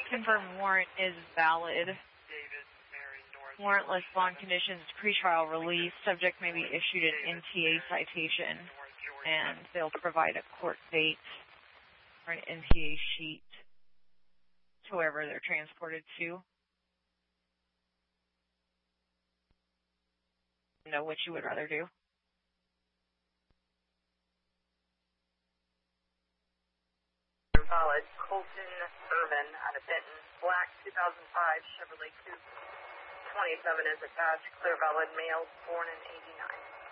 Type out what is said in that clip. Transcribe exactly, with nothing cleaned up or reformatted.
Confirmed warrant is valid. Warrantless bond conditions, pretrial release. Subject may be issued an N T A citation, and they'll provide a court date or an N T A sheet to wherever they're transported to. Know what you would rather do. Solid. Colton Irvin out of Benton. Black two thousand five Chevrolet Coupe. twenty-seven is attached. Clear valid. Male. Born in eighty-nine.